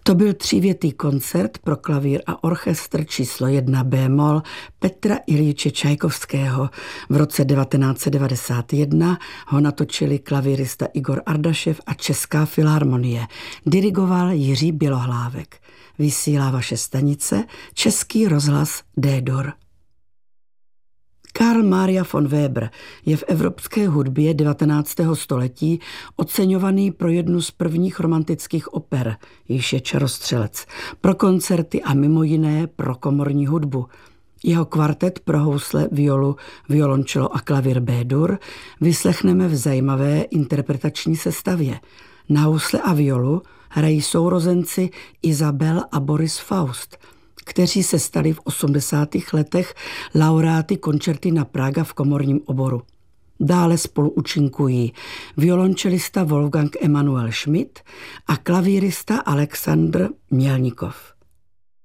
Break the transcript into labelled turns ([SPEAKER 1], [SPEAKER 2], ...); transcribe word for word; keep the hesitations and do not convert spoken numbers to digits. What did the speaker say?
[SPEAKER 1] To byl třívětý koncert pro klavír a orchestr číslo jedna bémol Petra Iljiče Čajkovského. V roce devatenáct set devadesát jedna ho natočili klavírista Igor Ardašev a Česká filharmonie. Dirigoval Jiří Bělohlávek. Vysílá vaše stanice Český rozhlas D-Dor. Karl Maria von Weber je v evropské hudbě devatenáctého století oceňovaný pro jednu z prvních romantických oper, již je Čarostřelec, pro koncerty a mimo jiné pro komorní hudbu. Jeho kvartet pro housle, violu, violončelo a klavír B-dur vyslechneme v zajímavé interpretační sestavě. Na housle a violu hrají sourozenci Isabel a Boris Faust, kteří se stali v osmdesátých letech laureáty Concertina Praga v komorním oboru. Dále spolu účinkují violončelista Wolfgang Emanuel Schmidt a klavírista Alexandr Mělnikov.